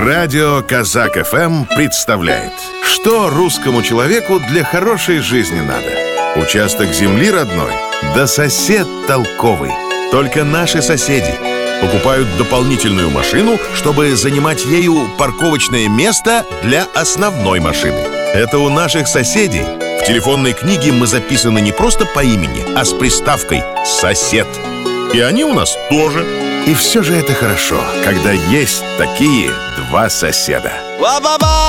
Радио Казак ФМ представляет, что русскому человеку для хорошей жизни надо. Участок земли родной, да сосед толковый. Только наши соседи покупают дополнительную машину, чтобы занимать ею парковочное место для основной машины. Это у наших соседей в телефонной книге мы записаны не просто по имени, а с приставкой «сосед». И они у нас тоже. И все же это хорошо, когда есть такие два соседа.